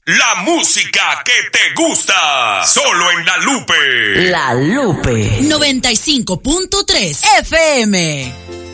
La música que te gusta. Solo en La Lupe. La Lupe 95.3 FM.